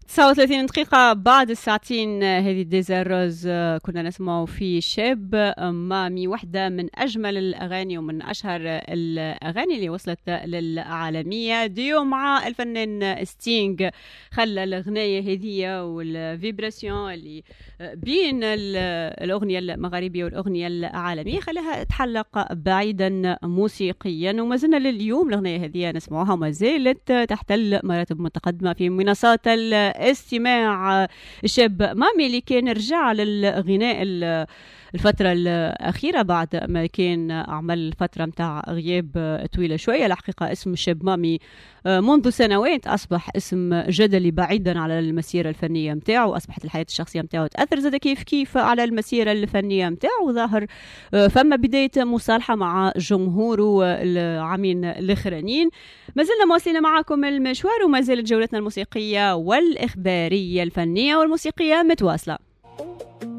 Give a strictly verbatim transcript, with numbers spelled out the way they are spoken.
تسعة وثلاثين دقيقة بعد الساعتين. هذه ديزاروز كنا نسمعوا في شاب مامي، واحدة من أجمل الأغاني ومن أشهر الأغاني اللي وصلت للعالمية. ديو مع الفنان ستينغ خلى الأغنية هذه والفيبراسيون اللي بين الأغنية المغربية والأغنية العالمية خلاها تحلق بعيدا موسيقيا، وما زلنا لليوم الأغنية هذه نسمعوها وما زالت تحتل مراتب متقدمة في منصات استماع. الشاب مامي اللي كان رجع للغناء الفترة الأخيرة بعد ما كان عمل فترة متاع غياب طويلة شوية. الحقيقة اسم الشاب مامي منذ سنوات أصبح اسم جدلي بعيدا على المسيرة الفنية متاعه، أصبحت الحياة الشخصية متاعه تأثر زاد كيف كيف على المسيرة الفنية متاعه، ظاهر فما بداية مصالحة مع جمهوره العامين الأخرانيين. ما زلنا مواصلين معكم المشوار وما زالت جولتنا الموسيقية والإخبارية الفنية والموسيقية متواصلة.